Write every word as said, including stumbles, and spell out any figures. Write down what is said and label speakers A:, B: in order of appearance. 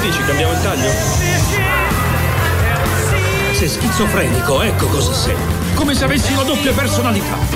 A: dici? Cambiamo il taglio?
B: Sei schizofrenico, ecco cosa sei. Come se avessi una doppia personalità.